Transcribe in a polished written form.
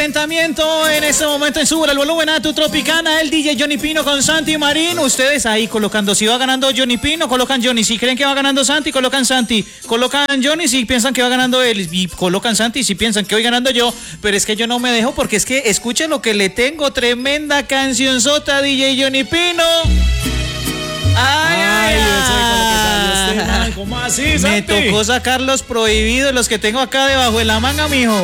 enfrentamiento en este momento en Sube el Volumen a tu Tropicana, el DJ Johnny Pino con Santi Marín. Ustedes ahí colocando, si va ganando Johnny Pino, colocan Johnny. Si creen que va ganando Santi, colocan Santi. Colocan Johnny si piensan que va ganando él. Y colocan Santi si piensan que voy ganando yo. Pero es que yo no me dejo porque es que escuchen lo que le tengo. Tremenda cancionzota, DJ Johnny Pino. Ay, ¿Cómo así, Santi? me tocó sacar los prohibidos, los que tengo acá debajo de la manga, mijo.